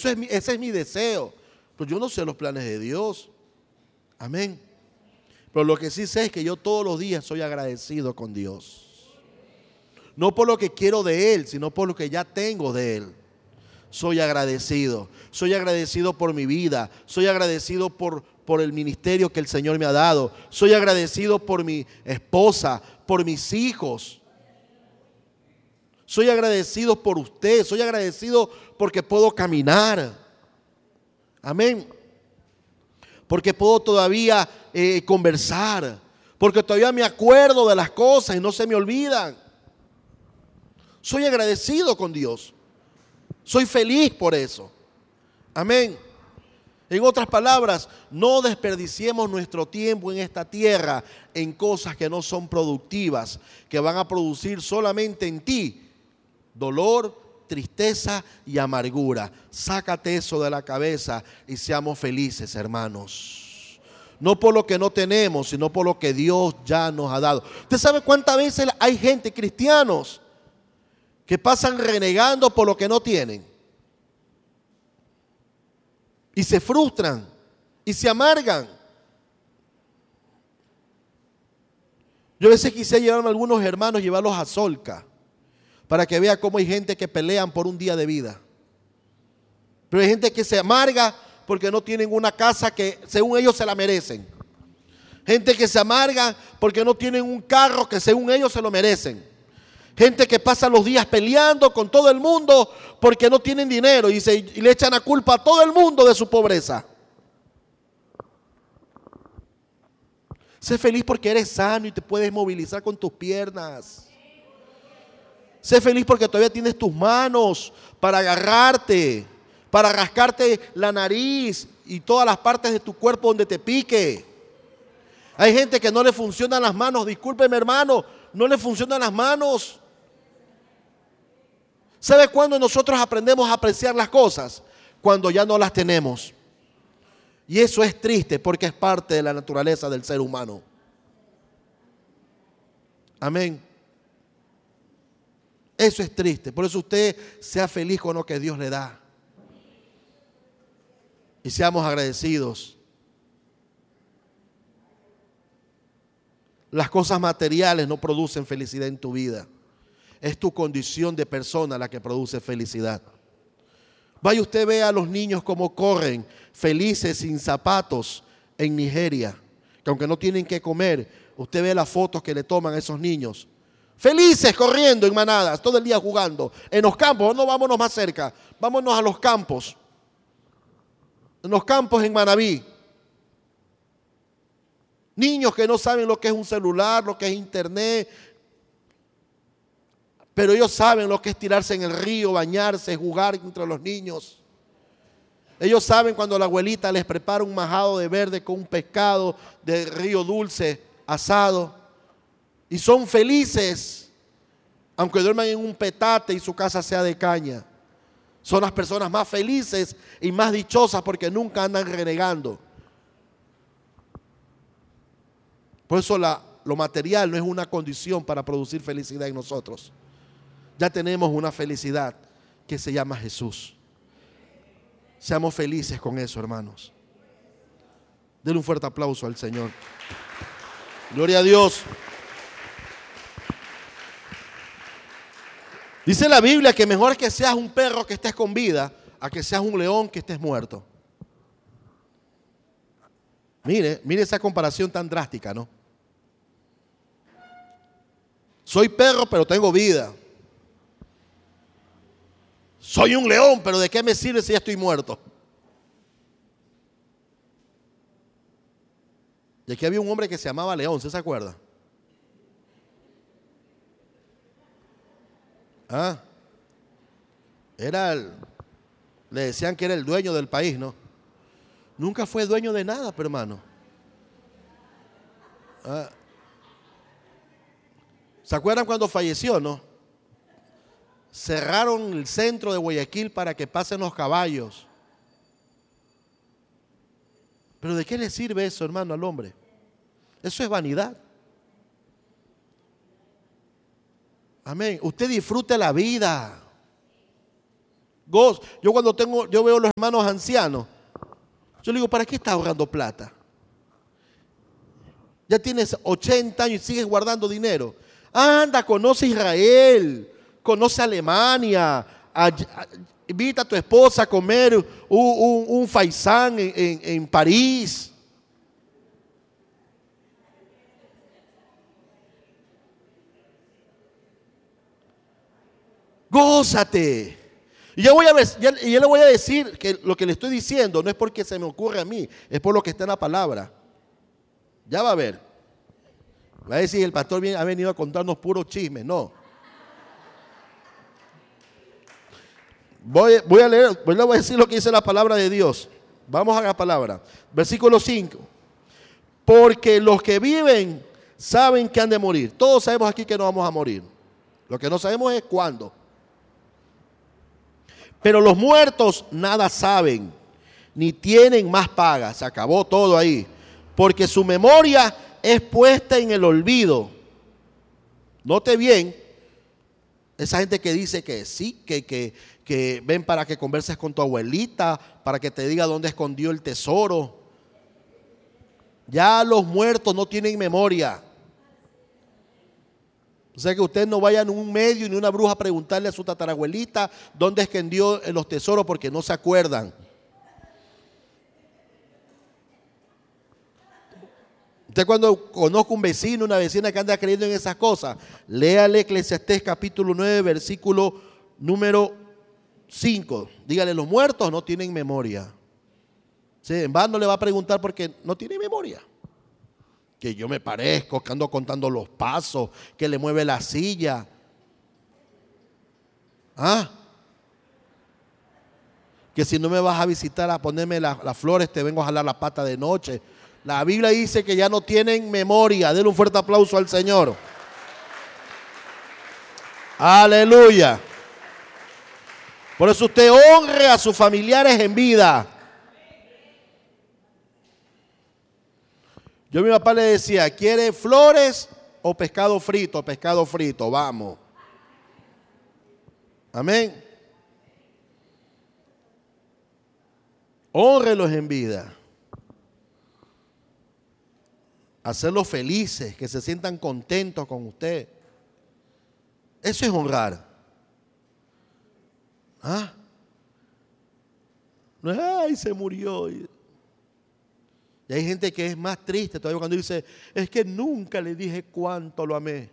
Ese es mi deseo. Pero yo no sé los planes de Dios. Amén. Pero lo que sí sé es que yo todos los días soy agradecido con Dios. No por lo que quiero de Él, sino por lo que ya tengo de Él. Soy agradecido. Soy agradecido por mi vida. Soy agradecido por el ministerio que el Señor me ha dado. Soy agradecido por mi esposa, por mis hijos. Soy agradecido por usted. Soy agradecido porque puedo caminar. Amén. Porque puedo todavía conversar. Porque todavía me acuerdo de las cosas y no se me olvidan. Soy agradecido con Dios. Soy feliz por eso. Amén. En otras palabras, no desperdiciemos nuestro tiempo en esta tierra en cosas que no son productivas, que van a producir solamente en ti dolor, tristeza y amargura. Sácate eso de la cabeza y seamos felices, hermanos. No por lo que no tenemos, sino por lo que Dios ya nos ha dado. ¿Usted sabe cuántas veces hay gente, cristianos, que pasan renegando por lo que no tienen? Y se frustran y se amargan. Yo a veces quise llevarme a algunos hermanos, llevarlos a Solca, para que vea cómo hay gente que pelean por un día de vida. Pero hay gente que se amarga porque no tienen una casa que según ellos se la merecen. Gente que se amarga porque no tienen un carro que según ellos se lo merecen. Gente que pasa los días peleando con todo el mundo porque no tienen dinero y le echan la culpa a todo el mundo de su pobreza. Sé feliz porque eres sano y te puedes movilizar con tus piernas. Sé feliz porque todavía tienes tus manos para agarrarte, para rascarte la nariz y todas las partes de tu cuerpo donde te pique. Hay gente que no le funcionan las manos, discúlpeme hermano, no le funcionan las manos. ¿Sabe cuándo nosotros aprendemos a apreciar las cosas? Cuando ya no las tenemos. Y eso es triste porque es parte de la naturaleza del ser humano. Amén. Eso es triste. Por eso usted sea feliz con lo que Dios le da. Y seamos agradecidos. Las cosas materiales no producen felicidad en tu vida. Es tu condición de persona la que produce felicidad. Vaya usted ve a los niños cómo corren felices sin zapatos en Nigeria. Que aunque no tienen que comer, usted ve las fotos que le toman a esos niños. Felices corriendo en manadas, todo el día jugando. En los campos, no vámonos más cerca, vámonos a los campos. En los campos en Manabí. Niños que no saben lo que es un celular, lo que es internet. Pero ellos saben lo que es tirarse en el río, bañarse, jugar entre los niños. Ellos saben cuando la abuelita les prepara un majado de verde con un pescado de río dulce, asado. Y son felices, aunque duerman en un petate y su casa sea de caña. Son las personas más felices y más dichosas porque nunca andan renegando. Por eso lo material no es una condición para producir felicidad en nosotros. Ya tenemos una felicidad que se llama Jesús. Seamos felices con eso, hermanos. Denle un fuerte aplauso al Señor. Gloria a Dios. Dice la Biblia que mejor es que seas un perro que estés con vida a que seas un león que estés muerto. Mire esa comparación tan drástica, ¿no? Soy perro, pero tengo vida. Soy un león, pero ¿de qué me sirve si ya estoy muerto? Y aquí había un hombre que se llamaba León, ¿se acuerda? Le decían que era el dueño del país, ¿no? Nunca fue dueño de nada, pero hermano. ¿Se acuerdan cuando falleció, no? Cerraron el centro de Guayaquil para que pasen los caballos. ¿Pero de qué le sirve eso, hermano, al hombre? Eso es vanidad. Amén. Usted disfrute la vida. Yo cuando yo veo a los hermanos ancianos, yo le digo, ¿para qué estás ahorrando plata? Ya tienes 80 años y sigues guardando dinero. Anda, conoce Israel, conoce Alemania, invita a tu esposa a comer un faisán en París. Gózate. Y yo le voy a decir que lo que le estoy diciendo no es porque se me ocurre a mí, es por lo que está en la palabra. Ya va a ver. Va a decir, el pastor ha venido a contarnos puros chismes. No. Voy a leer, le voy a decir lo que dice la palabra de Dios. Vamos a la palabra. Versículo 5. Porque los que viven saben que han de morir. Todos sabemos aquí que no vamos a morir. Lo que no sabemos es cuándo. Pero los muertos nada saben, ni tienen más paga. Se acabó todo ahí. Porque su memoria es puesta en el olvido. Note bien, esa gente que dice que sí, que ven para que converses con tu abuelita, para que te diga dónde escondió el tesoro. Ya los muertos no tienen memoria. O sea que usted no vaya en un medio ni una bruja a preguntarle a su tatarabuelita dónde escondió los tesoros porque no se acuerdan. Usted cuando conozca un vecino, una vecina que anda creyendo en esas cosas, léale Eclesiastés capítulo 9, versículo número 5. Dígale, los muertos no tienen memoria. Sí, en vano le va a preguntar porque no tiene memoria. Que yo me parezco, que ando contando los pasos, que le mueve la silla. Que si no me vas a visitar a ponerme las flores, te vengo a jalar la pata de noche. La Biblia dice que ya no tienen memoria. Denle un fuerte aplauso al Señor. Aleluya. Por eso usted honre a sus familiares en vida. Yo a mi papá le decía, ¿quiere flores o pescado frito? Pescado frito, vamos. Amén. Hónrelos en vida. Hacerlos felices, que se sientan contentos con usted. Eso es honrar. No es, ay, se murió. Y hay gente que es más triste todavía cuando dice, es que nunca le dije cuánto lo amé.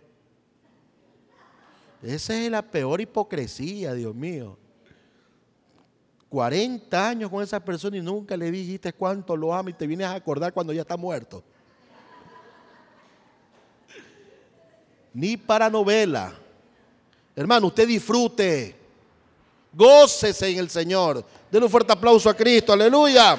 Esa es la peor hipocresía, Dios mío. 40 años con esa persona y nunca le dijiste cuánto lo ama y te vienes a acordar cuando ya está muerto. Ni para novela. Hermano, usted disfrute. Gócese en el Señor. Denle un fuerte aplauso a Cristo. Aleluya.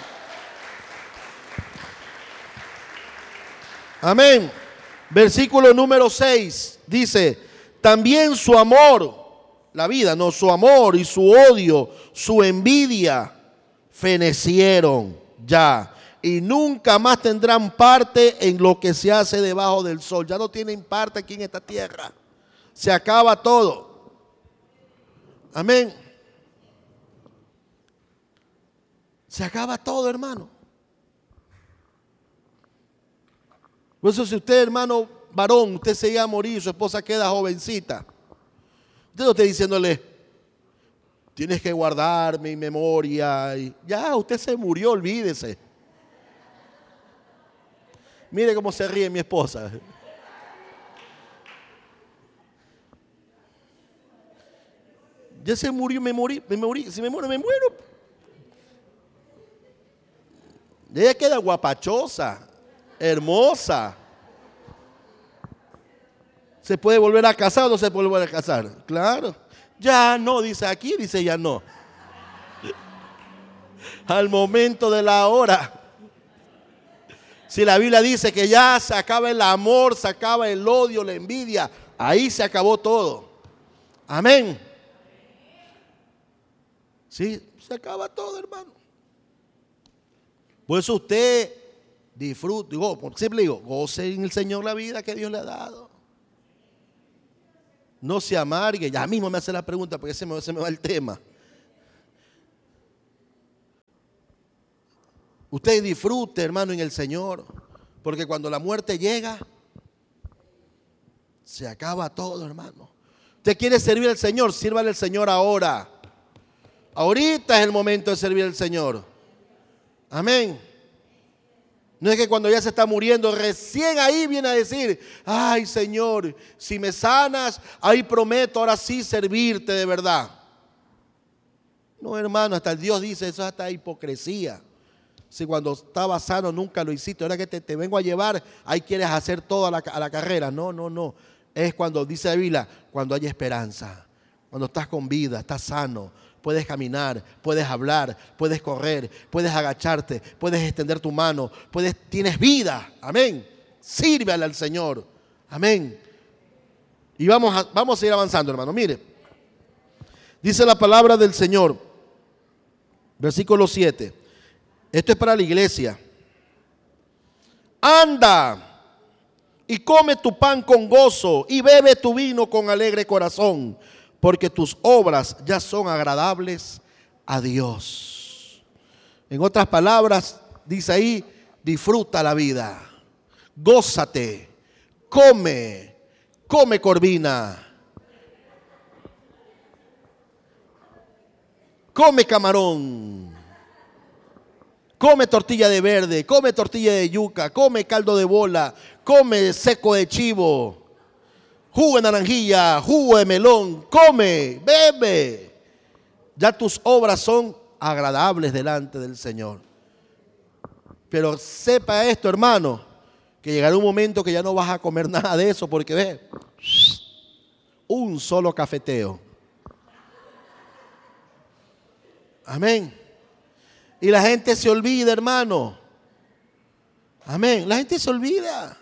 Amén. Versículo número 6 dice, también su amor, la vida, no, su amor y su odio, su envidia, fenecieron ya. Y nunca más tendrán parte en lo que se hace debajo del sol. Ya no tienen parte aquí en esta tierra. Se acaba todo. Amén. Se acaba todo, hermano. Por eso si usted, hermano varón, usted se iba a morir, su esposa queda jovencita. Usted no está diciéndole, tienes que guardar mi memoria. Y ya, usted se murió, olvídese. Mire cómo se ríe mi esposa. Ya se murió, me morí. Si me muero, me muero. Ella queda guapachosa, hermosa. ¿Se puede volver a casar o no se puede volver a casar? Claro. Ya no, dice aquí, dice ya no. Al momento de la hora. Si la Biblia dice que ya se acaba el amor, se acaba el odio, la envidia, ahí se acabó todo. Amén. Sí, se acaba todo, hermano. Por eso usted disfrute, siempre digo, goce en el Señor la vida que Dios le ha dado. No se amargue. Ya mismo me hace la pregunta porque se me va el tema. Usted disfrute, hermano, en el Señor, porque cuando la muerte llega, se acaba todo, hermano. Usted quiere servir al Señor, sírvale al Señor ahora. Ahorita es el momento de servir al Señor. Amén. No es que cuando ya se está muriendo, recién ahí viene a decir: ay, Señor, si me sanas, ahí prometo ahora sí servirte de verdad. No, hermano, hasta el Dios dice, eso es hasta hipocresía. Si cuando estaba sano nunca lo hiciste, ahora que te vengo a llevar, ahí quieres hacer todo a la carrera. No. Es cuando dice la Biblia, cuando hay esperanza, cuando estás con vida, estás sano, puedes caminar, puedes hablar, puedes correr, puedes agacharte, puedes extender tu mano, tienes vida. Amén. Sírvale al Señor. Amén. Y vamos a seguir avanzando, hermano. Mire, dice la palabra del Señor, versículo 7. Esto es para la iglesia. Anda y come tu pan con gozo y bebe tu vino con alegre corazón, porque tus obras ya son agradables a Dios. En otras palabras, dice ahí, disfruta la vida, gózate, come corvina, come camarón, come tortilla de verde, come tortilla de yuca, come caldo de bola, come seco de chivo, jugo de naranjilla, jugo de melón, come, bebe. Ya tus obras son agradables delante del Señor. Pero sepa esto, hermano, que llegará un momento que ya no vas a comer nada de eso, porque ve, un solo cafeteo. Amén. Y la gente se olvida, hermano. Amén. La gente se olvida.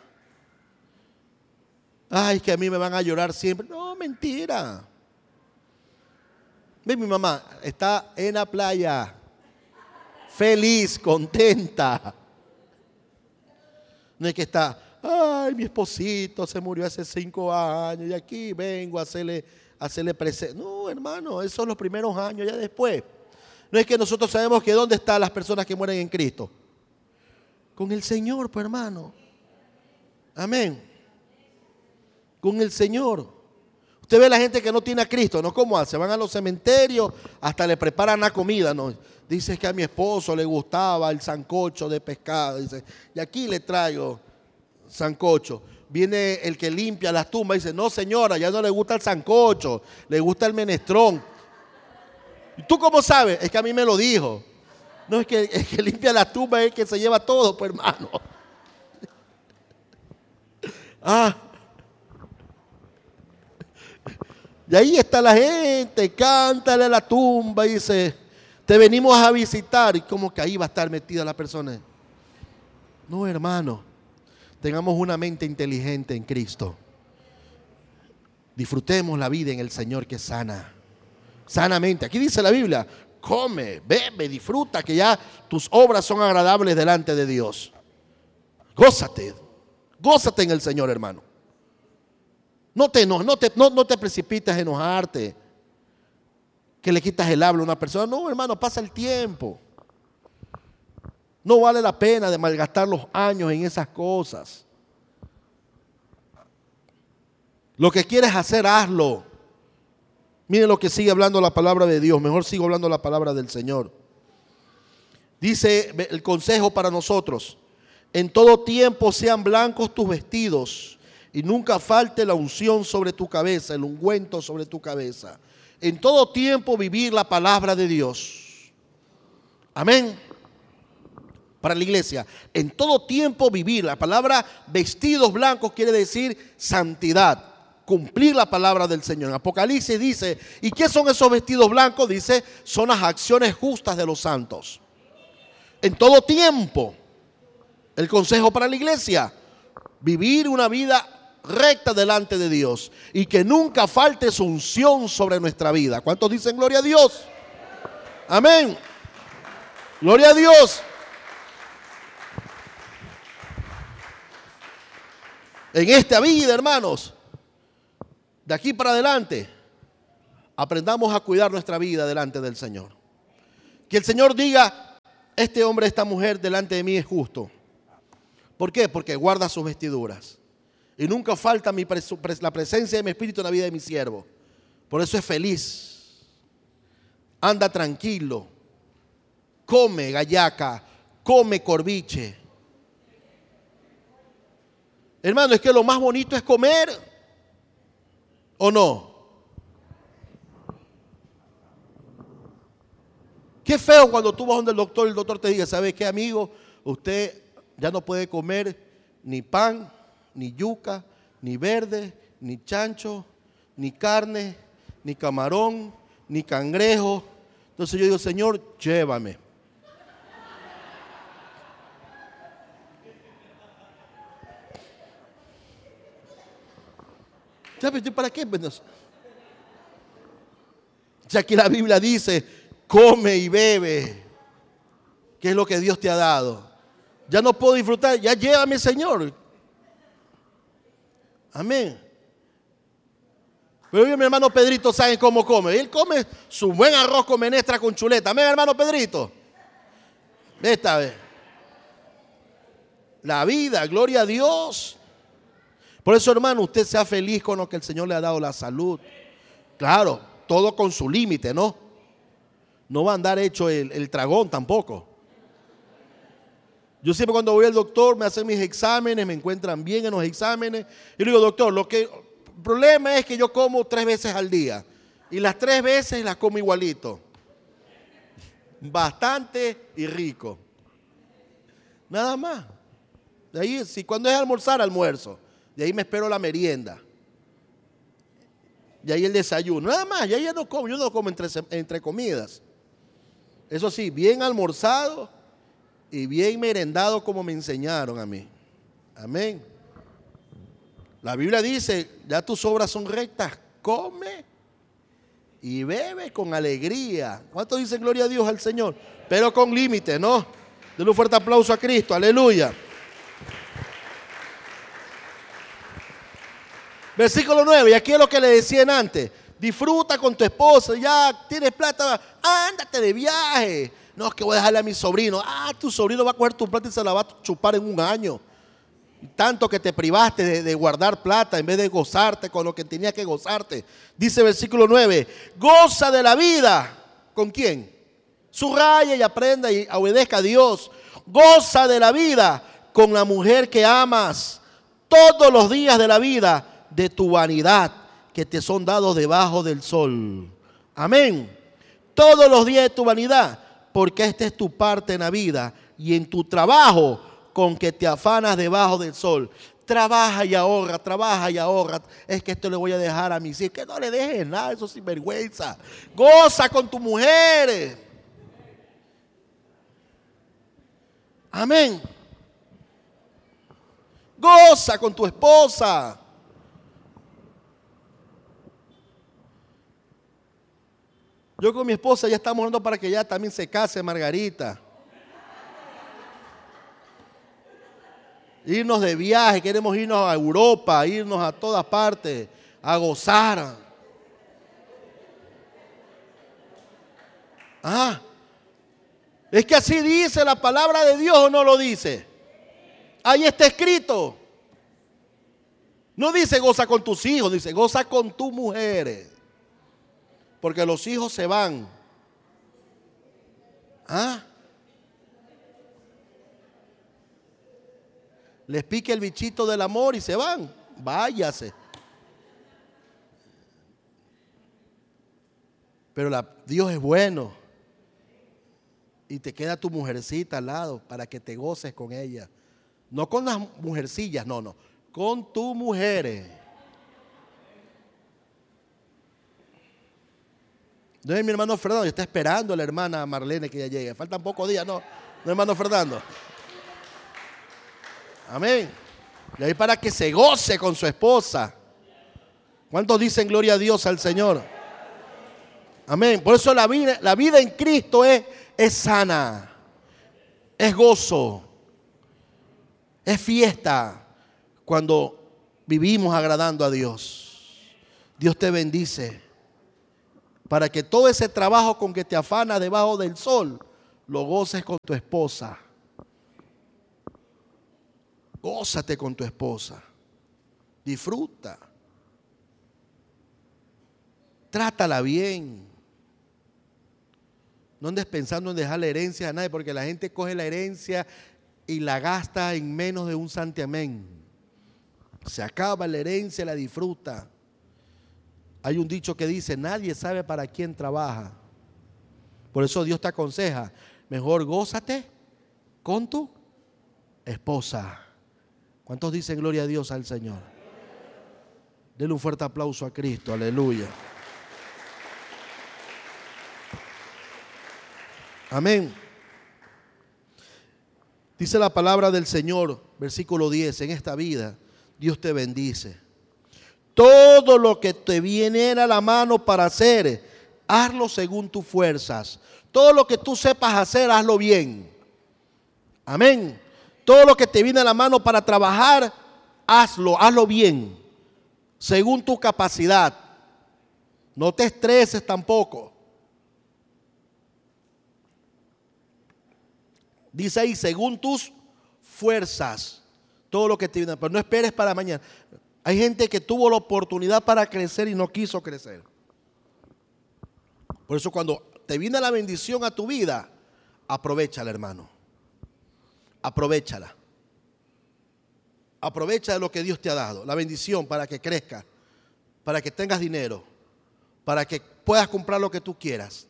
Ay, que a mí me van a llorar siempre. No, mentira. Ve, mi mamá está en la playa, feliz, contenta. No es que está, ay, mi esposito se murió hace 5 años y aquí vengo a hacerle presente. No, hermano, esos son los primeros años, ya después. No es que nosotros sabemos que dónde están las personas que mueren en Cristo. Con el Señor, pues, hermano. Amén. Con el Señor. Usted ve a la gente que no tiene a Cristo, ¿no? ¿Cómo hace? Van a los cementerios, hasta le preparan la comida, ¿no? Dice que a mi esposo le gustaba el sancocho de pescado. Dice, y aquí le traigo sancocho. Viene el que limpia las tumbas y dice, no, señora, ya no le gusta el sancocho, le gusta el menestrón. ¿Y tú cómo sabes? Es que a mí me lo dijo. No, es que el que limpia la tumba es el que se lleva todo, pues, hermano. Y ahí está la gente, cántale a la tumba y dice, te venimos a visitar. Y como que ahí va a estar metida la persona. No, hermano, tengamos una mente inteligente en Cristo. Disfrutemos la vida en el Señor que sana. Sanamente. Aquí dice la Biblia, come, bebe, disfruta, que ya tus obras son agradables delante de Dios. Gózate en el Señor, hermano. No te precipites a enojarte, que le quitas el habla a una persona. No, hermano, pasa el tiempo. No vale la pena de malgastar los años en esas cosas. Lo que quieres hacer, hazlo. Miren lo que sigue hablando la palabra de Dios. Mejor sigo hablando la palabra del Señor. Dice el consejo para nosotros. En todo tiempo sean blancos tus vestidos y nunca falte la unción sobre tu cabeza, el ungüento sobre tu cabeza. En todo tiempo vivir la palabra de Dios. Amén. Para la iglesia. En todo tiempo vivir. La palabra vestidos blancos quiere decir santidad. Cumplir la palabra del Señor. En Apocalipsis dice, ¿y qué son esos vestidos blancos? Dice, son las acciones justas de los santos. En todo tiempo, el consejo para la iglesia, vivir una vida recta delante de Dios y que nunca falte su unción sobre nuestra vida. ¿Cuántos dicen gloria a Dios? Amén. Gloria a Dios. En esta vida, hermanos, de aquí para adelante, aprendamos a cuidar nuestra vida delante del Señor. Que el Señor diga, este hombre, esta mujer delante de mí es justo. ¿Por qué? Porque guarda sus vestiduras. Y nunca falta la presencia de mi espíritu en la vida de mi siervo. Por eso es feliz. Anda tranquilo. Come gallaca. Come corviche. Hermano, es que lo más bonito es comer. ¿O no? Qué feo cuando tú vas donde el doctor te diga, ¿sabe qué, amigo? Usted ya no puede comer ni pan, ni yuca, ni verde, ni chancho, ni carne, ni camarón, ni cangrejo. Entonces yo digo, Señor, llévame. ¿Sabes para qué? Si aquí la Biblia dice, come y bebe, ¿qué es lo que Dios te ha dado? Ya no puedo disfrutar, ya llévame, Señor. Amén. Pero mi hermano Pedrito sabe cómo come. Él come su buen arroz con menestra con chuleta. Amén, hermano Pedrito. Esta vez. La vida, gloria a Dios. Por eso, hermano, usted sea feliz con lo que el Señor le ha dado, la salud. Claro, todo con su límite, ¿no? No va a andar hecho el tragón tampoco. Yo siempre cuando voy al doctor me hacen mis exámenes, me encuentran bien en los exámenes. Y le digo, doctor, el problema es que yo como 3 veces al día. Y las 3 veces las como igualito. Bastante y rico. Nada más. De ahí, si cuando es almorzar, almuerzo. De ahí me espero la merienda. De ahí el desayuno. Nada más, y ahí yo no como entre comidas. Eso sí, bien almorzado y bien merendado como me enseñaron a mí. Amén. La Biblia dice, ya tus obras son rectas, come y bebe con alegría. ¿Cuántos dicen gloria a Dios al Señor? Pero con límite, ¿no? Denle un fuerte aplauso a Cristo, aleluya. Versículo 9, y aquí es lo que le decían antes. Disfruta con tu esposa, ya tienes plata, ándate de viaje. No, es que voy a dejarle a mi sobrino. Tu sobrino va a coger tu plata y se la va a chupar en un año. Tanto que te privaste de guardar plata en vez de gozarte con lo que tenía que gozarte. Dice versículo 9, goza de la vida. ¿Con quién? Subraya y aprenda y obedezca a Dios. Goza de la vida con la mujer que amas todos los días de la vida de tu vanidad que te son dados debajo del sol. Amén. Todos los días de tu vanidad, porque esta es tu parte en la vida y en tu trabajo con que te afanas debajo del sol. Trabaja y ahorra, trabaja y ahorra. Es que esto le voy a dejar a mis hijos. Que no le dejes nada, eso es sinvergüenza. Goza con tu mujer. Amén. Goza con tu esposa. Yo con mi esposa ya estamos orando para que ella también se case, Margarita. Irnos de viaje, queremos irnos a Europa, irnos a todas partes, a gozar. Es que así dice la palabra de Dios, ¿o no lo dice? Ahí está escrito. No dice goza con tus hijos, dice goza con tu mujer. Porque los hijos se van. Les pique el bichito del amor y se van. Váyase. Pero Dios es bueno. Y te queda tu mujercita al lado para que te goces con ella. No con las mujercillas, no. Con tu mujer. No es mi hermano Fernando, está esperando a la hermana Marlene que ya llegue. Faltan pocos días, no hermano Fernando. Amén. Y ahí para que se goce con su esposa. ¿Cuántos dicen gloria a Dios al Señor? Amén. Por eso la vida en Cristo es sana, es gozo, es fiesta cuando vivimos agradando a Dios. Dios te bendice para que todo ese trabajo con que te afana debajo del sol lo goces con tu esposa. Gózate con tu esposa. Disfruta. Trátala bien. No andes pensando en dejarle herencia a nadie, porque la gente coge la herencia y la gasta en menos de un santiamén. Se acaba la herencia, la disfruta. Hay un dicho que dice, nadie sabe para quién trabaja. Por eso Dios te aconseja, mejor gózate con tu esposa. ¿Cuántos dicen gloria a Dios al Señor? Denle un fuerte aplauso a Cristo, aleluya. Amén. Dice la palabra del Señor, versículo 10, en esta vida Dios te bendice. Todo lo que te viniera a la mano para hacer, hazlo según tus fuerzas. Todo lo que tú sepas hacer, hazlo bien. Amén. Todo lo que te viene a la mano para trabajar, hazlo bien, según tu capacidad. No te estreses tampoco. Dice ahí, según tus fuerzas, todo lo que te viene, pero no esperes para mañana. Hay gente que tuvo la oportunidad para crecer y no quiso crecer. Por eso cuando te viene la bendición a tu vida, aprovéchala, hermano. Aprovéchala. Aprovecha de lo que Dios te ha dado, la bendición para que crezca, para que tengas dinero, para que puedas comprar lo que tú quieras.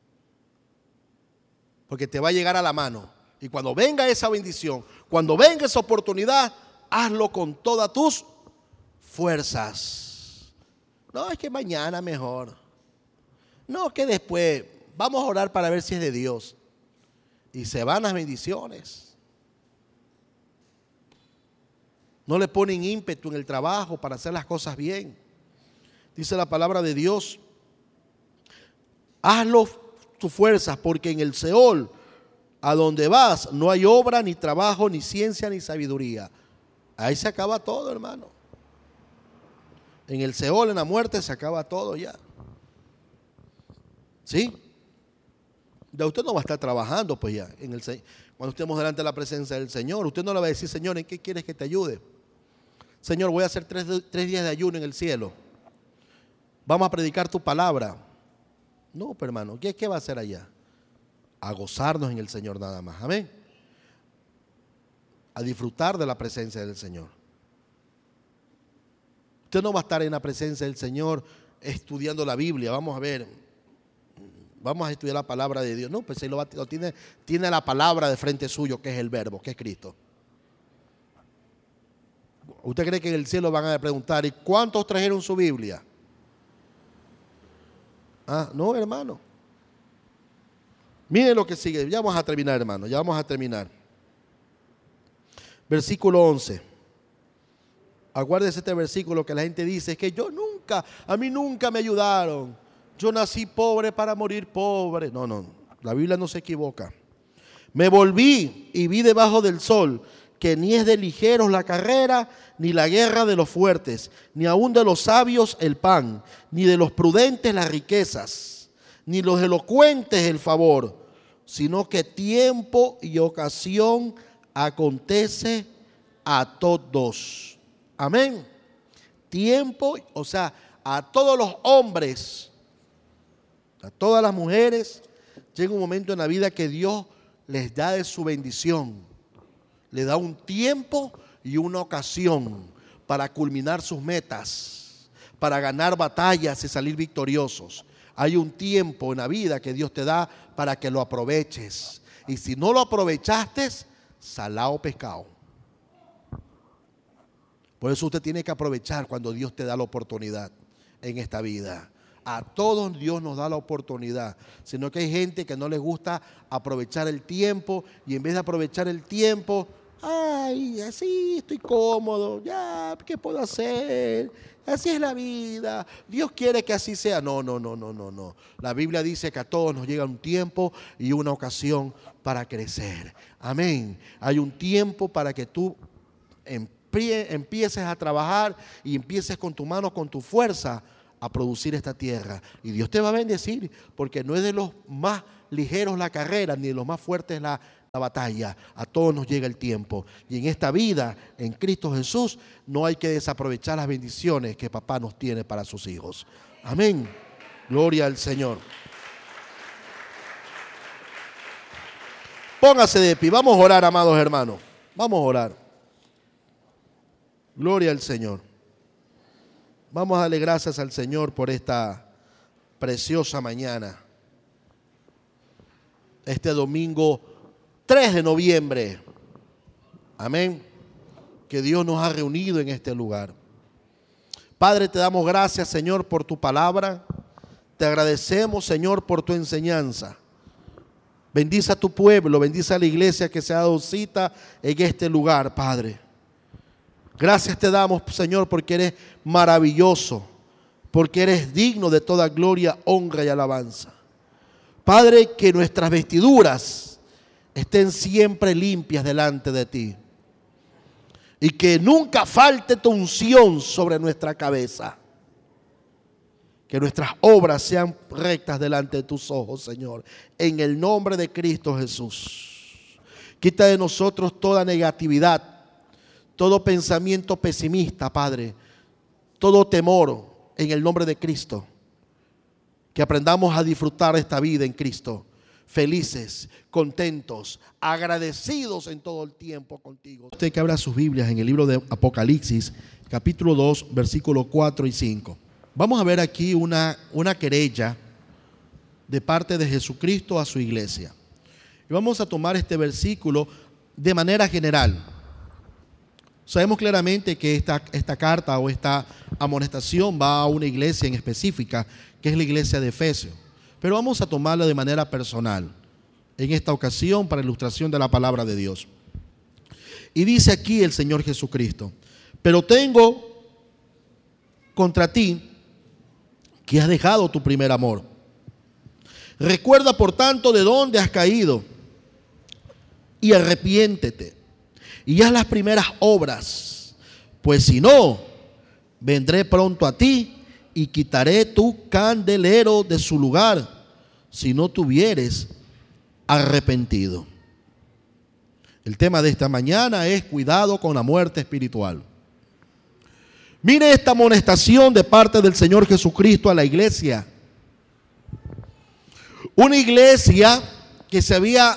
Porque te va a llegar a la mano. Y cuando venga esa bendición, cuando venga esa oportunidad, hazlo con todas tus fuerzas. No, es que mañana mejor. No, que después vamos a orar para ver si es de Dios. Y se van las bendiciones. No le ponen ímpetu en el trabajo para hacer las cosas bien. Dice la palabra de Dios, hazlo tus fuerzas, porque en el Seol, a donde vas, no hay obra, ni trabajo, ni ciencia, ni sabiduría. Ahí se acaba todo, hermano. En el Seol, en la muerte, se acaba todo ya. ¿Sí? Ya usted no va a estar trabajando, pues ya. Cuando estemos delante de la presencia del Señor, usted no le va a decir, Señor, ¿en qué quieres que te ayude? Señor, voy a hacer tres días de ayuno en el cielo. Vamos a predicar tu palabra. No, pero hermano, ¿qué va a hacer allá? A gozarnos en el Señor nada más. Amén. A disfrutar de la presencia del Señor. Usted no va a estar en la presencia del Señor estudiando la Biblia. Vamos a ver. Vamos a estudiar la palabra de Dios. No, pues él tiene la palabra de frente suyo, que es el verbo, que es Cristo. ¿Usted cree que en el cielo van a preguntar, ¿y cuántos trajeron su Biblia? Ah, no, hermano. Miren lo que sigue. Ya vamos a terminar, hermano. Ya vamos a terminar. Versículo 11. Acuérdese este versículo que la gente dice, es que a mí nunca me ayudaron. Yo nací pobre para morir pobre. No, la Biblia no se equivoca. Me volví y vi debajo del sol que ni es de ligeros la carrera, ni la guerra de los fuertes, ni aun de los sabios el pan, ni de los prudentes las riquezas, ni los elocuentes el favor, sino que tiempo y ocasión acontece a todos. Amén. Tiempo, o sea, a todos los hombres, a todas las mujeres, llega un momento en la vida que Dios les da de su bendición. Le da un tiempo y una ocasión para culminar sus metas, para ganar batallas y salir victoriosos. Hay un tiempo en la vida que Dios te da para que lo aproveches. Y si no lo aprovechaste, salao pescado. Por eso usted tiene que aprovechar cuando Dios te da la oportunidad en esta vida. A todos Dios nos da la oportunidad, sino que hay gente que no les gusta aprovechar el tiempo y en vez de aprovechar el tiempo, ay, así estoy cómodo, ya, ¿qué puedo hacer? Así es la vida, Dios quiere que así sea. No. La Biblia dice que a todos nos llega un tiempo y una ocasión para crecer. Amén. Hay un tiempo para que tú empieces a trabajar y empieces con tu mano, con tu fuerza, a producir esta tierra. Y Dios te va a bendecir, porque no es de los más ligeros la carrera, ni de los más fuertes la batalla. A todos nos llega el tiempo. Y en esta vida, en Cristo Jesús, no hay que desaprovechar las bendiciones que papá nos tiene para sus hijos. Amén. Gloria al Señor. Póngase de pie. Vamos a orar, amados hermanos. Vamos a orar. Gloria al Señor. Vamos a darle gracias al Señor por esta preciosa mañana. Este domingo 3 de noviembre. Amén. Que Dios nos ha reunido en este lugar. Padre, te damos gracias, Señor, por tu palabra. Te agradecemos, Señor, por tu enseñanza. Bendice a tu pueblo, bendice a la iglesia que se ha dado cita en este lugar, Padre. Gracias te damos, Señor, porque eres maravilloso, porque eres digno de toda gloria, honra y alabanza. Padre, que nuestras vestiduras estén siempre limpias delante de ti y que nunca falte tu unción sobre nuestra cabeza. Que nuestras obras sean rectas delante de tus ojos, Señor, en el nombre de Cristo Jesús. Quita de nosotros toda negatividad, todo pensamiento pesimista, Padre, todo temor en el nombre de Cristo. Que aprendamos a disfrutar esta vida en Cristo, felices, contentos, agradecidos en todo el tiempo contigo. Usted que abra sus Biblias en el libro de Apocalipsis, capítulo 2, versículos 4 y 5. Vamos a ver aquí una querella de parte de Jesucristo a su iglesia. Y vamos a tomar este versículo de manera general. Sabemos claramente que esta carta o esta amonestación va a una iglesia en específica, que es la iglesia de Efesios. Pero vamos a tomarla de manera personal, en esta ocasión para ilustración de la palabra de Dios. Y dice aquí el Señor Jesucristo: pero tengo contra ti que has dejado tu primer amor. Recuerda, por tanto, de dónde has caído y arrepiéntete y haz las primeras obras, pues si no, vendré pronto a ti y quitaré tu candelero de su lugar, si no te hubieres arrepentido. El tema de esta mañana es cuidado con la muerte espiritual. Mire esta amonestación de parte del Señor Jesucristo a la iglesia. Una iglesia que se había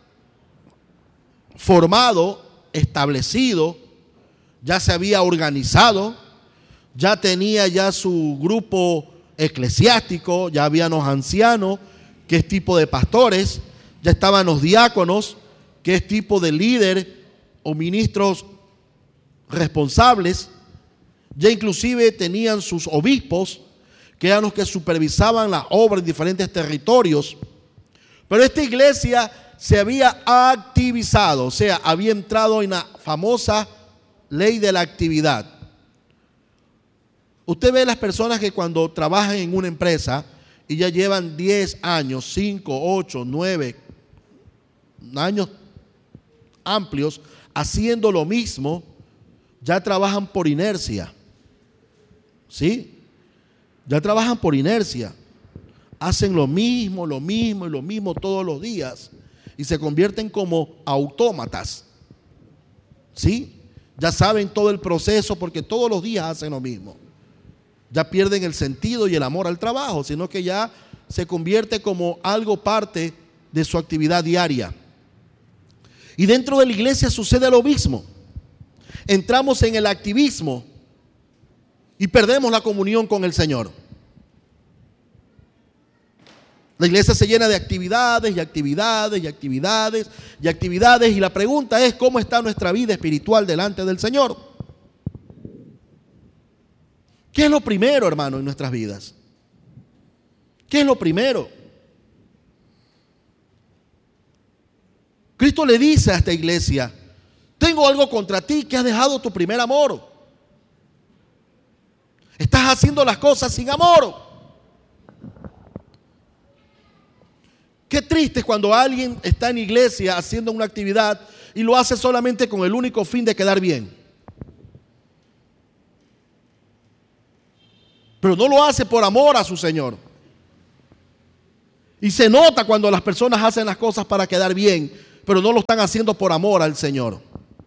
formado, establecido, ya se había organizado, ya tenía ya su grupo eclesiástico, ya habían los ancianos, que es tipo de pastores, ya estaban los diáconos, que es tipo de líder o ministros responsables, ya inclusive tenían sus obispos, que eran los que supervisaban las obras en diferentes territorios. Pero esta iglesia se había activizado, o sea, había entrado en la famosa ley de la actividad. Usted ve las personas que cuando trabajan en una empresa y ya llevan 10 años, 5, 8, 9 años amplios haciendo lo mismo, ya trabajan por inercia. ¿Sí? Ya trabajan por inercia. Hacen lo mismo y lo mismo todos los días y se convierten como autómatas. ¿Sí? Ya saben todo el proceso porque todos los días hacen lo mismo. Ya pierden el sentido y el amor al trabajo, sino que ya se convierte como algo parte de su actividad diaria. Y dentro de la iglesia sucede lo mismo. Entramos en el activismo y perdemos la comunión con el Señor. La iglesia se llena de actividades y actividades y actividades y actividades, y la pregunta es: ¿cómo está nuestra vida espiritual delante del Señor? ¿Qué es lo primero, hermano, en nuestras vidas? ¿Qué es lo primero? Cristo le dice a esta iglesia: tengo algo contra ti, que has dejado tu primer amor. Estás haciendo las cosas sin amor. Qué triste es cuando alguien está en iglesia haciendo una actividad y lo hace solamente con el único fin de quedar bien. Pero no lo hace por amor a su Señor. Y se nota cuando las personas hacen las cosas para quedar bien, pero no lo están haciendo por amor al Señor.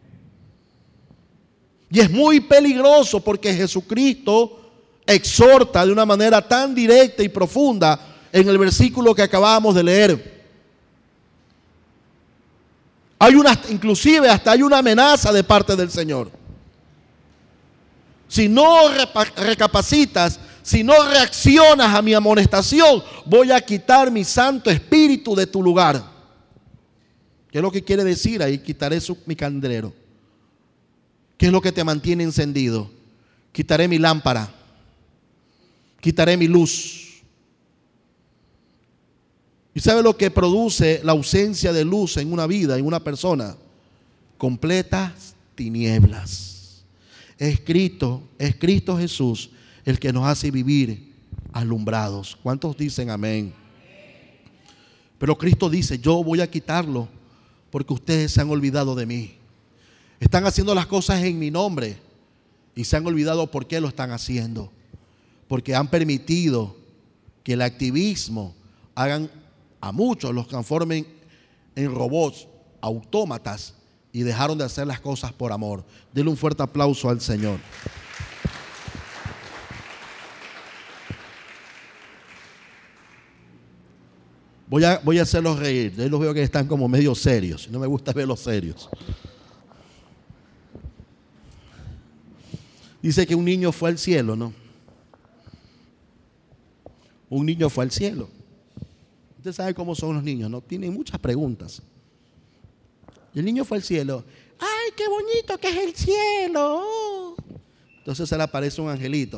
Y es muy peligroso porque Jesucristo exhorta de una manera tan directa y profunda en el versículo que acabamos de leer. Inclusive hasta hay una amenaza de parte del Señor. Si no recapacitas, si no reaccionas a mi amonestación, voy a quitar mi Santo Espíritu de tu lugar. ¿Qué es lo que quiere decir ahí? Quitaré mi candelero. ¿Qué es lo que te mantiene encendido? Quitaré mi lámpara. Quitaré mi luz. ¿Y sabe lo que produce la ausencia de luz en una vida, en una persona? Completas tinieblas. Es Cristo Jesús el que nos hace vivir alumbrados. ¿Cuántos dicen amén? Pero Cristo dice, yo voy a quitarlo porque ustedes se han olvidado de mí. Están haciendo las cosas en mi nombre y se han olvidado por qué lo están haciendo. Porque han permitido que el activismo hagan a muchos, los transformen en robots, autómatas, y dejaron de hacer las cosas por amor. Denle un fuerte aplauso al Señor. Voy a hacerlos reír. Yo los veo que están como medio serios. No me gusta verlos serios. Dice que un niño fue al cielo, ¿no? Un niño fue al cielo. Usted sabe cómo son los niños, ¿no? Tienen muchas preguntas. Y el niño fue al cielo. ¡Ay, qué bonito que es el cielo! Entonces se le aparece un angelito.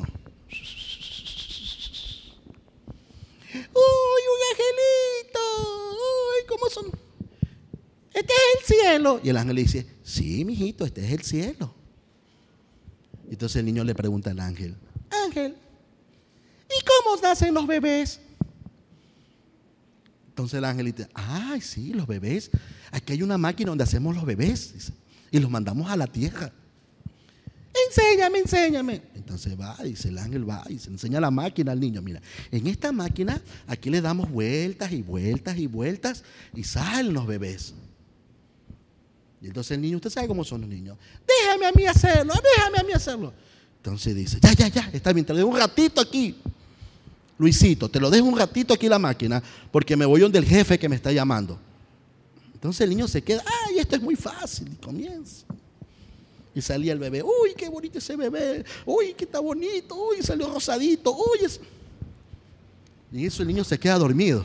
¡Uy, un angelito! ¡Uy, cómo son! Este es el cielo. Y el ángel le dice, sí, mijito, este es el cielo. Entonces el niño le pregunta al ángel, Ángel, ¿y cómo nacen los bebés? Entonces el ángel dice, ay, sí, los bebés. Aquí hay una máquina donde hacemos los bebés, dice, y los mandamos a la tierra. Enséñame. Entonces dice el ángel, va y se enseña la máquina al niño. Mira, en esta máquina aquí le damos vueltas y vueltas y vueltas y salen los bebés. Y entonces el niño, usted sabe cómo son los niños. Déjame a mí hacerlo. Entonces dice, ya, está bien, te lo dejo un ratito aquí. Luisito, te lo dejo un ratito aquí la máquina porque me voy donde el jefe que me está llamando. Entonces el niño se queda, ay, esto es muy fácil, y comienza. Y salía el bebé, uy, qué bonito ese bebé, uy, qué está bonito, uy, salió rosadito, uy. Y eso el niño se queda dormido.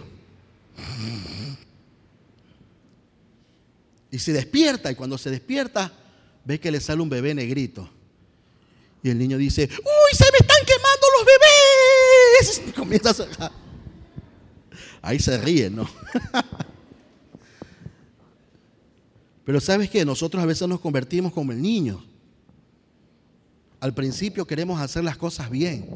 Y se despierta, y cuando se despierta, ve que le sale un bebé negrito. Y el niño dice, uy, se me están quemando los bebés. Y comienza a cerrar. Ahí se ríe, ¿no? Pero ¿sabes qué? Nosotros a veces nos convertimos como el niño. Al principio queremos hacer las cosas bien.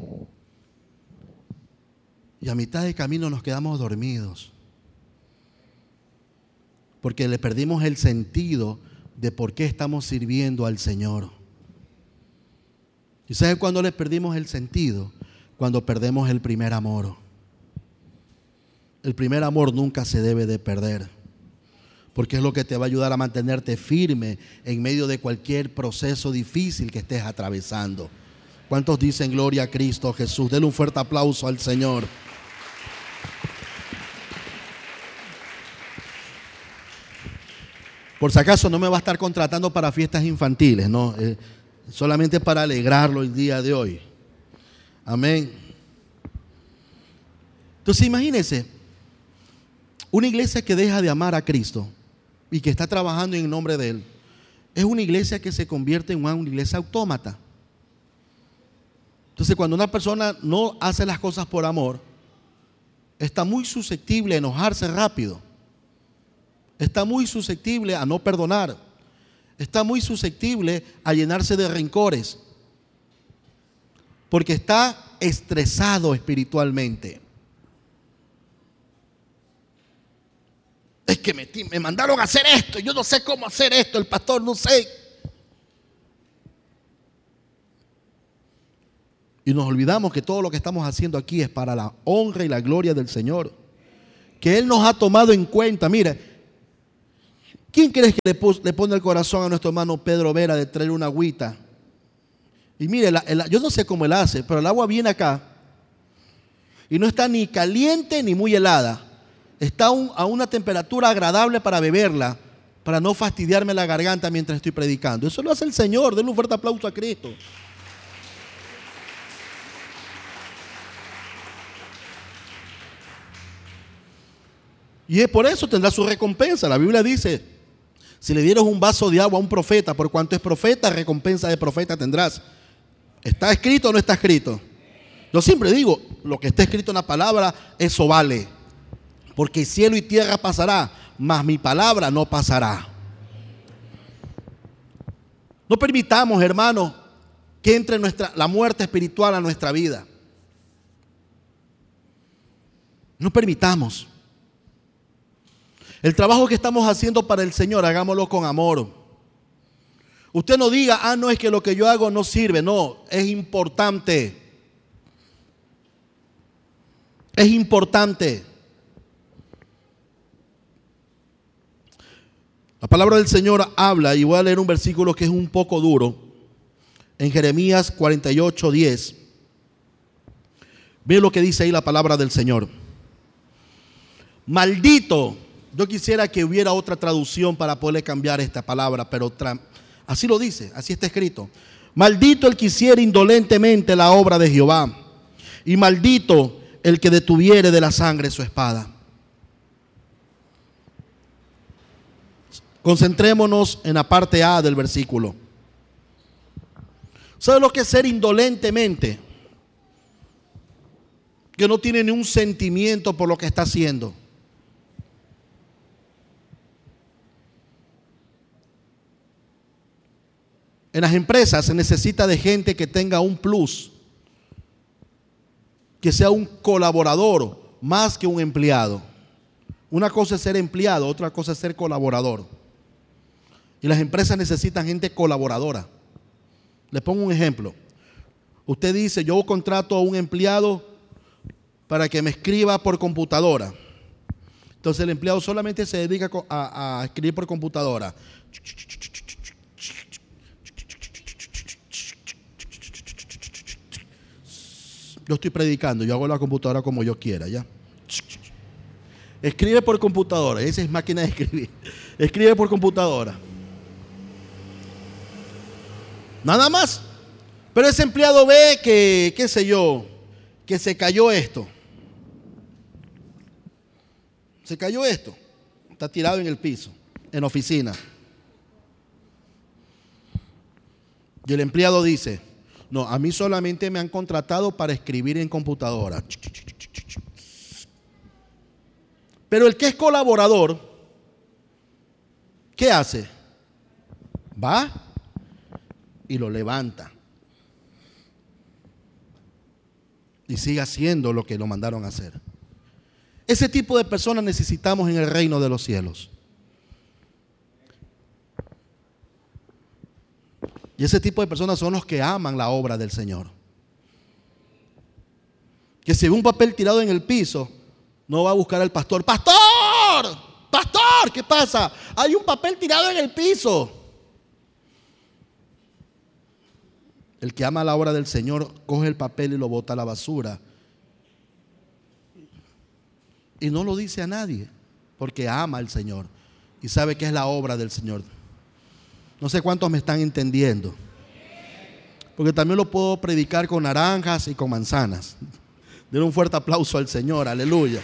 Y a mitad de camino nos quedamos dormidos. Porque le perdimos el sentido de por qué estamos sirviendo al Señor. ¿Y sabes cuándo le perdimos el sentido? Cuando perdemos el primer amor. El primer amor nunca se debe de perder. Porque es lo que te va a ayudar a mantenerte firme en medio de cualquier proceso difícil que estés atravesando. ¿Cuántos dicen gloria a Cristo Jesús? Denle un fuerte aplauso al Señor. Por si acaso no me va a estar contratando para fiestas infantiles, no, solamente para alegrarlo el día de hoy. Amén. Entonces imagínense, una iglesia que deja de amar a Cristo y que está trabajando en nombre de Él, es una iglesia que se convierte en una iglesia autómata. Entonces cuando una persona no hace las cosas por amor, está muy susceptible a enojarse rápido. Está muy susceptible a no perdonar. Está muy susceptible a llenarse de rencores. Porque está estresado espiritualmente. Es que me mandaron a hacer esto. Yo no sé cómo hacer esto. El pastor no sé. Y nos olvidamos que todo lo que estamos haciendo aquí es para la honra y la gloria del Señor. que Él nos ha tomado en cuenta. Mira, ¿quién crees que le pone el corazón a nuestro hermano Pedro Vera de traer una agüita? Y mire, yo no sé cómo él hace, pero el agua viene acá y no está ni caliente ni muy helada. Está a una temperatura agradable para beberla, para no fastidiarme la garganta mientras estoy predicando. Eso lo hace el Señor. Denle un fuerte aplauso a Cristo. Y es por eso tendrá su recompensa. La Biblia dice, si le dieras un vaso de agua a un profeta, por cuanto es profeta, recompensa de profeta tendrás. ¿Está escrito o no está escrito? Yo siempre digo, lo que está escrito en la palabra, eso vale. Porque cielo y tierra pasará, mas mi palabra no pasará. No permitamos, hermanos, que entre la muerte espiritual a nuestra vida. No permitamos. El trabajo que estamos haciendo para el Señor, hagámoslo con amor. Usted no diga, no, es que lo que yo hago no sirve. No, es importante. Es importante. La palabra del Señor habla, y voy a leer un versículo que es un poco duro, en Jeremías 48:10. Ve lo que dice ahí la palabra del Señor. Maldito. Yo quisiera que hubiera otra traducción para poderle cambiar esta palabra, pero así lo dice, así está escrito. Maldito el que hiciere indolentemente la obra de Jehová, y maldito el que detuviere de la sangre su espada. Concentrémonos en la parte A del versículo. ¿Sabe lo que es ser indolentemente? Que no tiene ni un sentimiento por lo que está haciendo. En las empresas se necesita de gente que tenga un plus, que sea un colaborador más que un empleado. Una cosa es ser empleado, otra cosa es ser colaborador. Y las empresas necesitan gente colaboradora. Le pongo un ejemplo. Usted dice, yo contrato a un empleado para que me escriba por computadora. Entonces el empleado solamente se dedica a escribir por computadora. Yo estoy predicando, yo hago la computadora como yo quiera, ¿ya? Escribe por computadora, esa es máquina de escribir. Escribe por computadora. Nada más. Pero ese empleado ve que, qué sé yo, que se cayó esto. Se cayó esto. Está tirado en el piso, en la oficina. Y el empleado dice, no, a mí solamente me han contratado para escribir en computadora. Pero el que es colaborador, ¿qué hace? Va y lo levanta. Y sigue haciendo lo que lo mandaron a hacer. Ese tipo de personas necesitamos en el reino de los cielos. Y ese tipo de personas son los que aman la obra del Señor. Que si ve un papel tirado en el piso, no va a buscar al pastor. ¡Pastor! ¡Pastor! ¿Qué pasa? Hay un papel tirado en el piso. El que ama la obra del Señor coge el papel y lo bota a la basura. Y no lo dice a nadie, porque ama al Señor y sabe que es la obra del Señor. No sé cuántos me están entendiendo. Porque también lo puedo predicar con naranjas y con manzanas. Denle un fuerte aplauso al Señor, aleluya.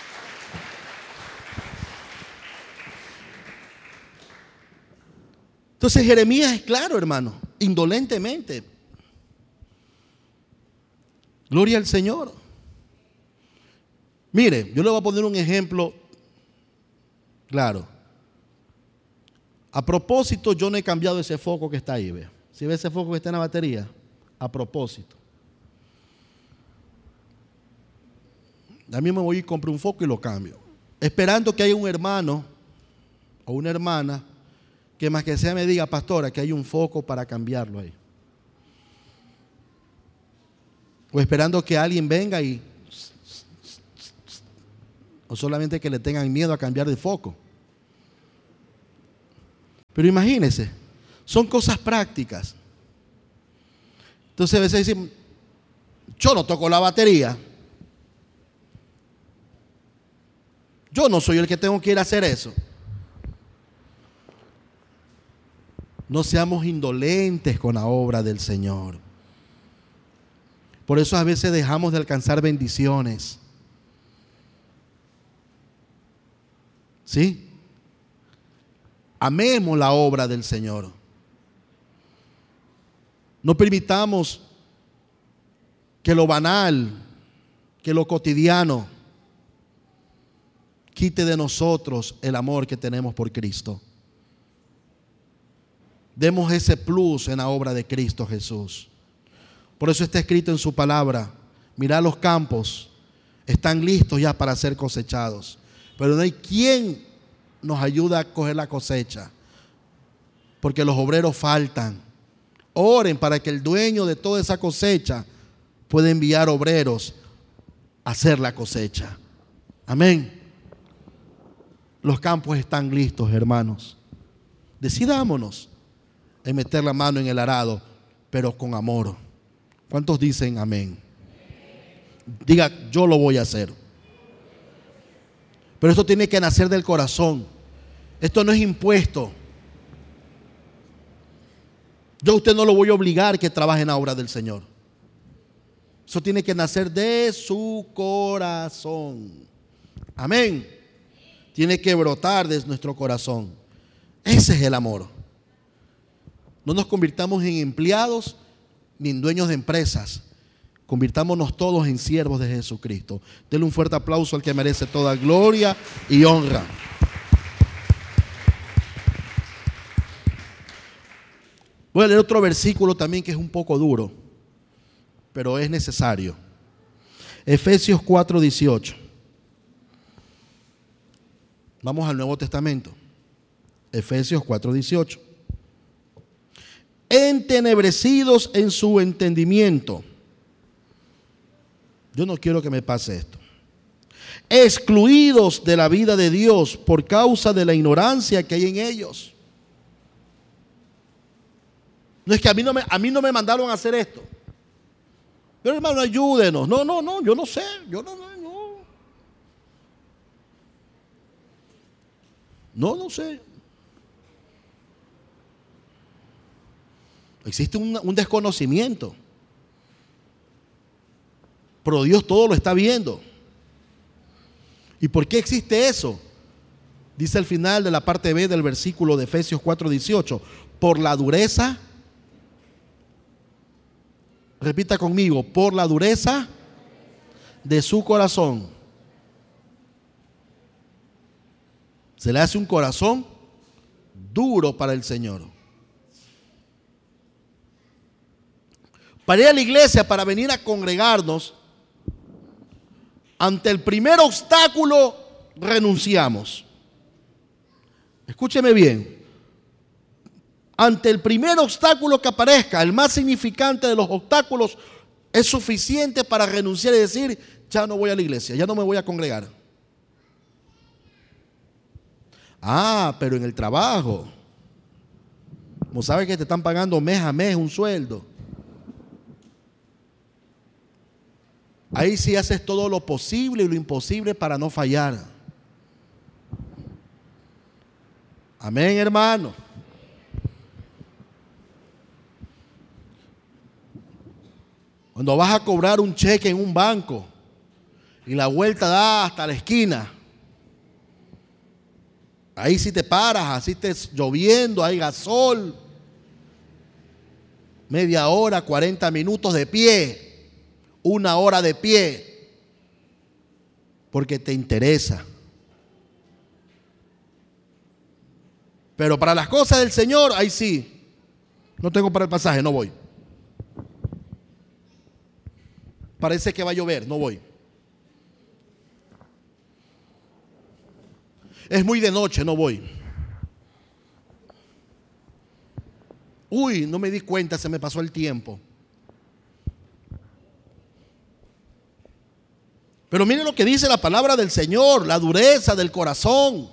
Entonces Jeremías es claro, hermano, indolentemente. Gloria al Señor. Mire, yo le voy a poner un ejemplo claro. A propósito, yo no he cambiado ese foco que está ahí, ¿ve? Si ve ese foco que está en la batería, a propósito. A mí me voy y compro un foco y lo cambio. Esperando que haya un hermano o una hermana que más que sea me diga, pastora, que hay un foco para cambiarlo ahí. O esperando que alguien venga y... o solamente que le tengan miedo a cambiar de foco. Pero imagínense, son cosas prácticas. Entonces a veces dicen, yo no toco la batería. Yo no soy el que tengo que ir a hacer eso. No seamos indolentes con la obra del Señor. Por eso a veces dejamos de alcanzar bendiciones. ¿Sí? Amemos la obra del Señor. No permitamos que lo banal, que lo cotidiano, quite de nosotros el amor que tenemos por Cristo. Demos ese plus en la obra de Cristo Jesús. Por eso está escrito en su palabra, mirad los campos, están listos ya para ser cosechados, pero no hay quien nos ayude a coger la cosecha, porque los obreros faltan. Oren para que el dueño de toda esa cosecha pueda enviar obreros a hacer la cosecha. Amén. Los campos están listos, hermanos. Decidámonos en meter la mano en el arado, pero con amor. ¿Cuántos dicen amén? Diga, yo lo voy a hacer. Pero esto tiene que nacer del corazón. Esto no es impuesto. Yo a usted no lo voy a obligar que trabaje en la obra del Señor. Eso tiene que nacer de su corazón. Amén. Tiene que brotar de nuestro corazón. Ese es el amor. No nos convirtamos en empleados ni en dueños de empresas. Convirtámonos todos en siervos de Jesucristo. Denle un fuerte aplauso al que merece toda gloria y honra. Voy a leer otro versículo también que es un poco duro, pero es necesario. Efesios 4:18. Vamos al Nuevo Testamento. Efesios 4:18. Entenebrecidos en su entendimiento. Yo no quiero que me pase esto. Excluidos de la vida de Dios por causa de la ignorancia que hay en ellos. No es que a mí no me mandaron a hacer esto. Pero hermano, ayúdenos. No, yo no sé. No sé. Existe un desconocimiento. Pero Dios todo lo está viendo. ¿Y por qué existe eso? Dice al final de la parte B del versículo de Efesios 4:18. Por la dureza. Repita conmigo. Por la dureza de su corazón. Se le hace un corazón duro para el Señor. Para ir a la iglesia, para venir a congregarnos, ante el primer obstáculo renunciamos. Escúcheme bien. Ante el primer obstáculo que aparezca, el más significante de los obstáculos, es suficiente para renunciar y decir, ya no voy a la iglesia, ya no me voy a congregar. Pero en el trabajo, como sabes que te están pagando mes a mes un sueldo, ahí sí haces todo lo posible y lo imposible para no fallar. Amén, hermano. Cuando vas a cobrar un cheque en un banco y la vuelta da hasta la esquina, ahí sí te paras, así estés lloviendo, hay gasol, media hora, 40 minutos de pie, 1 hora de pie, porque te interesa. Pero para las cosas del Señor, ahí sí, no tengo para el pasaje, no voy. Parece que va a llover, no voy. Es muy de noche, no voy. Uy, no me di cuenta, se me pasó el tiempo. Pero miren lo que dice la palabra del Señor, la dureza del corazón.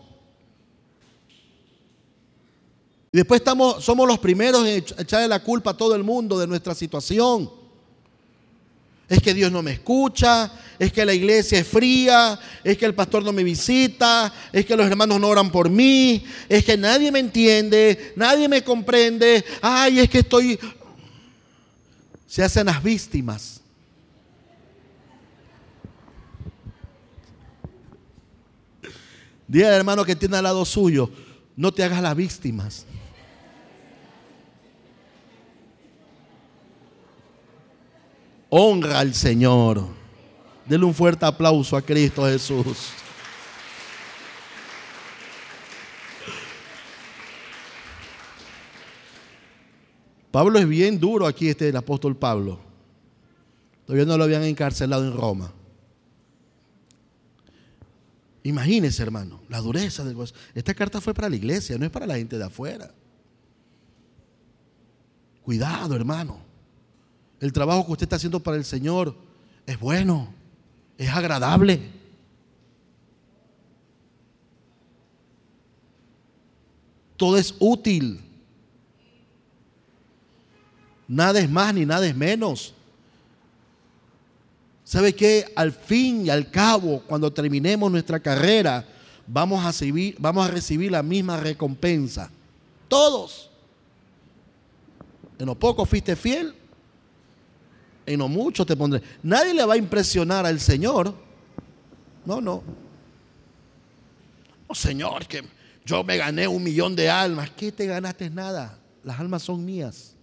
Y después somos los primeros en echarle la culpa a todo el mundo de nuestra situación. Es que Dios no me escucha, es que la iglesia es fría, es que el pastor no me visita, es que los hermanos no oran por mí, es que nadie me entiende, nadie me comprende. Ay, es que estoy... Se hacen las víctimas. Diga al hermano que tiene al lado suyo, no te hagas las víctimas. Honra al Señor. Denle un fuerte aplauso a Cristo Jesús. Pablo es bien duro aquí, el apóstol Pablo. Todavía no lo habían encarcelado en Roma. Imagínense, hermano, la dureza del corazón. Esta carta fue para la iglesia, no es para la gente de afuera. Cuidado, hermano. El trabajo que usted está haciendo para el Señor es bueno, es agradable. Todo es útil. Nada es más ni nada es menos. ¿Sabe qué? Al fin y al cabo, cuando terminemos nuestra carrera, vamos a recibir la misma recompensa. Todos. En lo poco fuiste fiel, en lo mucho te pondré. Nadie le va a impresionar al Señor. No. No, Señor, que yo me gané 1 millón de almas. ¿Qué te ganaste? Nada. Las almas son mías.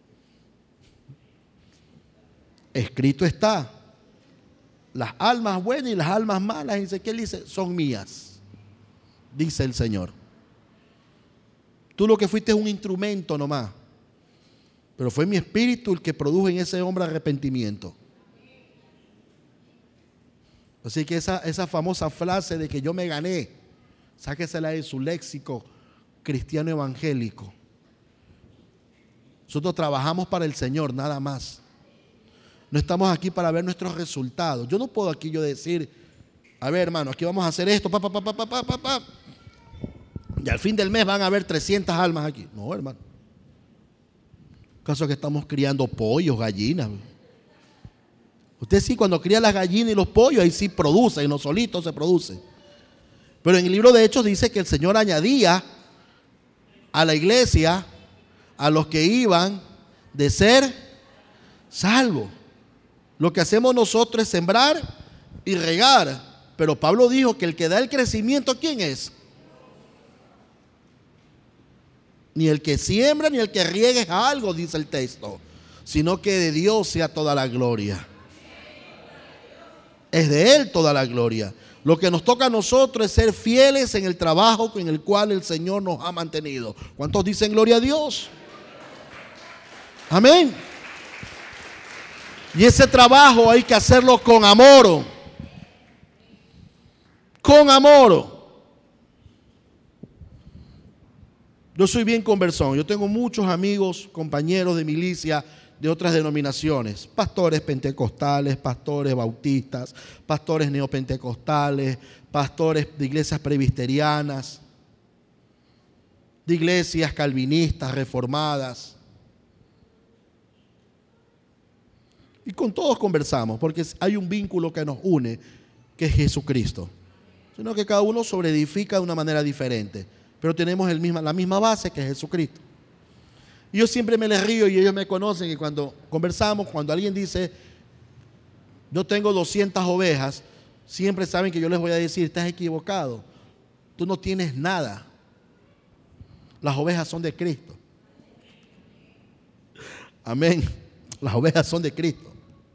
Escrito está. Las almas buenas y las almas malas, dice, ¿qué él dice? Son mías, dice el Señor. Tú lo que fuiste es un instrumento nomás, pero fue mi espíritu el que produjo en ese hombre arrepentimiento. Así que esa famosa frase de que yo me gané, sáquesela de su léxico cristiano evangélico. Nosotros trabajamos para el Señor, nada más. No estamos aquí para ver nuestros resultados. Yo no puedo aquí decir, a ver, hermano, aquí vamos a hacer esto, y al fin del mes van a haber 300 almas aquí. No, hermano. Caso que estamos criando pollos, gallinas. Usted sí, cuando cría las gallinas y los pollos, ahí sí produce, y no solito se produce. Pero en el libro de Hechos dice que el Señor añadía a la iglesia a los que iban de ser salvos. Lo que hacemos nosotros es sembrar y regar. Pero Pablo dijo que el que da el crecimiento, ¿quién es? Ni el que siembra ni el que riega es algo, dice el texto, sino que de Dios sea toda la gloria. Es de Él toda la gloria. Lo que nos toca a nosotros es ser fieles en el trabajo en el cual el Señor nos ha mantenido. ¿Cuántos dicen gloria a Dios? Amén. Y ese trabajo hay que hacerlo con amor. Con amor. Yo soy bien conversón. Yo tengo muchos amigos, compañeros de milicia de otras denominaciones. Pastores pentecostales, pastores bautistas, pastores neopentecostales, pastores de iglesias presbiterianas, de iglesias calvinistas, reformadas. Y con todos conversamos, porque hay un vínculo que nos une, que es Jesucristo. Sino que cada uno sobreedifica de una manera diferente, pero tenemos la misma base, que es Jesucristo. Y yo siempre me les río y ellos me conocen, que cuando conversamos, cuando alguien dice, yo tengo 200 ovejas, siempre saben que yo les voy a decir, estás equivocado, tú no tienes nada. Las ovejas son de Cristo. Amén. Las ovejas son de Cristo.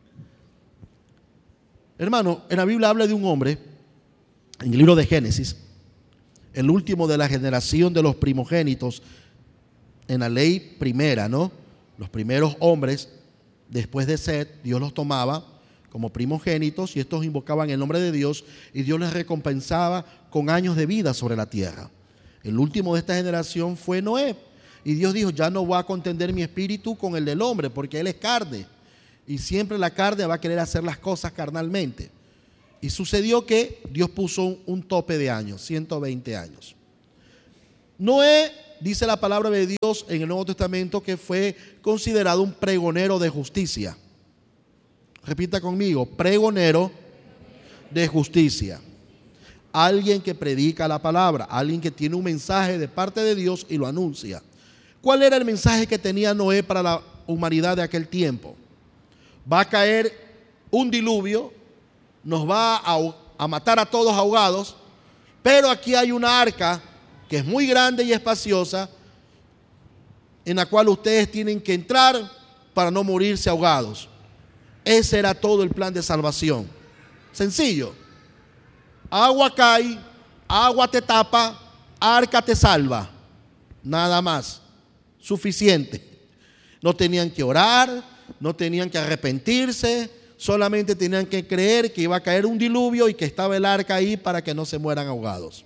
Hermano, en la Biblia habla de un hombre, en el libro de Génesis, el último de la generación de los primogénitos, en la ley primera, ¿no? Los primeros hombres, después de Set, Dios los tomaba como primogénitos y estos invocaban el nombre de Dios y Dios les recompensaba con años de vida sobre la tierra. El último de esta generación fue Noé. Y Dios dijo, ya no voy a contender mi espíritu con el del hombre, porque él es carne. Y siempre la carne va a querer hacer las cosas carnalmente. Y sucedió que Dios puso un tope de años, 120 años. Noé, dice la palabra de Dios en el Nuevo Testamento, que fue considerado un pregonero de justicia. Repita conmigo, pregonero de justicia. Alguien que predica la palabra, alguien que tiene un mensaje de parte de Dios y lo anuncia. ¿Cuál era el mensaje que tenía Noé para la humanidad de aquel tiempo? Va a caer un diluvio, nos va a matar a todos ahogados, pero aquí hay una arca que es muy grande y espaciosa, en la cual ustedes tienen que entrar para no morirse ahogados. Ese era todo el plan de salvación. Sencillo. Agua cae, agua te tapa, arca te salva. Nada más. Suficiente. No tenían que orar, no tenían que arrepentirse, solamente tenían que creer que iba a caer un diluvio y que estaba el arca ahí para que no se mueran ahogados.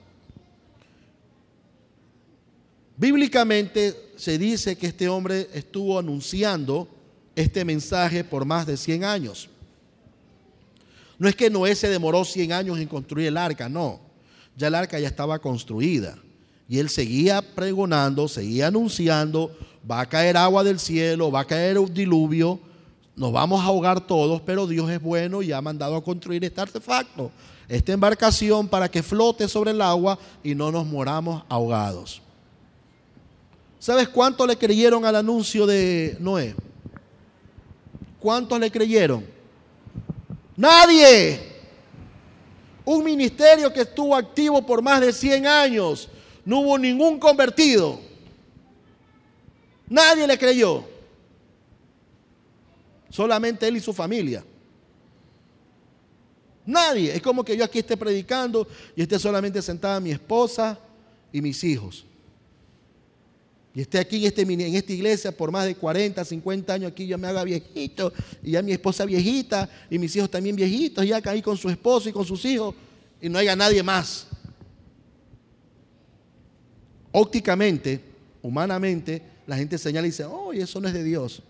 Bíblicamente se dice que este hombre estuvo anunciando este mensaje por más de 100 años. No es que Noé se demoró 100 años en construir el arca, no. Ya el arca ya estaba construida. Y él seguía pregonando, seguía anunciando, va a caer agua del cielo, va a caer un diluvio, nos vamos a ahogar todos, pero Dios es bueno y ha mandado a construir este artefacto, esta embarcación para que flote sobre el agua y no nos moramos ahogados. ¿Sabes cuánto le creyeron al anuncio de Noé? ¿Cuántos le creyeron? ¡Nadie! Un ministerio que estuvo activo por más de 100 años. No hubo ningún convertido. Nadie le creyó. Solamente él y su familia. Nadie. Es como que yo aquí esté predicando y esté solamente sentada mi esposa y mis hijos. Y esté aquí en esta iglesia por más de 40, 50 años aquí, yo me haga viejito, y ya mi esposa viejita, y mis hijos también viejitos, ya caí con su esposo y con sus hijos, y no haya nadie más. Ópticamente, humanamente, la gente señala y dice, oh, eso no es de Dios.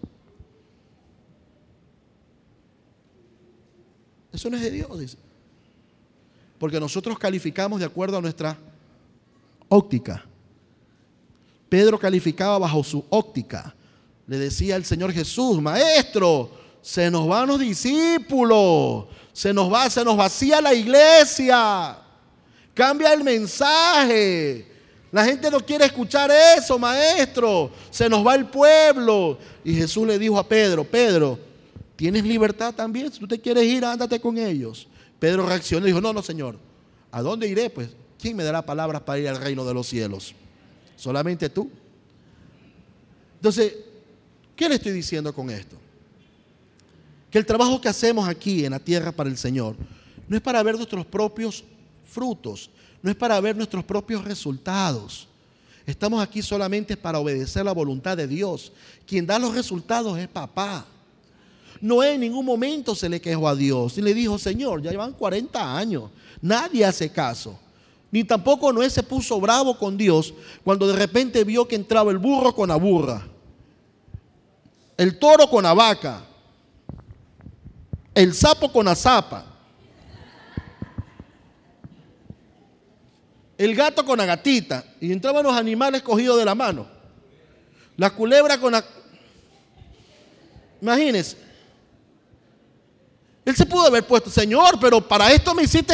Eso no es de Dios, dice. Porque nosotros calificamos de acuerdo a nuestra óptica. Pedro calificaba bajo su óptica. Le decía al Señor Jesús, maestro, se nos van los discípulos, se nos vacía la iglesia, cambia el mensaje. La gente no quiere escuchar eso, maestro, se nos va el pueblo. Y Jesús le dijo a Pedro, Pedro, tienes libertad también, si tú te quieres ir, ándate con ellos. Pedro reaccionó y dijo, no, Señor, ¿a dónde iré? Pues, ¿quién me dará palabras para ir al reino de los cielos? Solamente tú. Entonces, ¿qué le estoy diciendo con esto? Que el trabajo que hacemos aquí en la tierra para el Señor no es para ver nuestros propios frutos, no es para ver nuestros propios resultados. Estamos aquí solamente para obedecer la voluntad de Dios. Quien da los resultados es papá. Noé en ningún momento se le quejó a Dios y le dijo, Señor, ya llevan 40 años, nadie hace caso. Ni tampoco Noé se puso bravo con Dios cuando de repente vio que entraba el burro con la burra, el toro con la vaca, el sapo con la zapa, el gato con la gatita, y entraban los animales cogidos de la mano, la culebra con la... Imagínense. Él se pudo haber puesto, Señor, pero para esto me hiciste...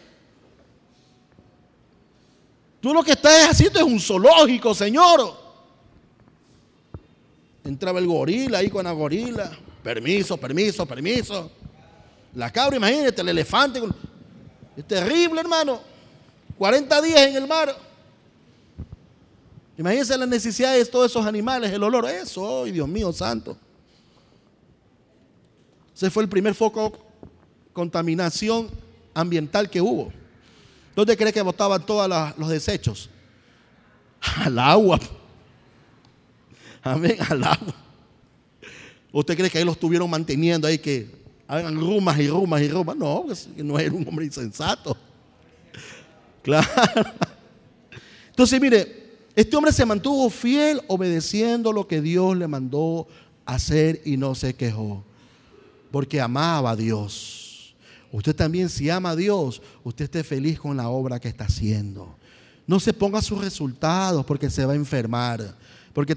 Tú lo que estás haciendo es un zoológico, Señor. Entraba el gorila ahí con la gorila. Permiso, permiso, permiso. La cabra, imagínate, el elefante. Es terrible, hermano. 40 días en el mar. Imagínense las necesidades de todos esos animales, el olor. Eso, ¡ay, Dios mío santo! Ese fue el primer foco de contaminación ambiental que hubo. ¿Dónde cree que botaban todos los desechos? Al agua. Amén, al agua. ¿Usted cree que ahí los estuvieron manteniendo ahí que hagan rumas y rumas y rumas? No, pues, no era un hombre insensato. Claro. Entonces, mire, este hombre se mantuvo fiel obedeciendo lo que Dios le mandó hacer y no se quejó. Porque amaba a Dios. usted también, si ama a Dios, usted esté feliz con la obra que está haciendo. No se ponga sus resultados porque se va a enfermar.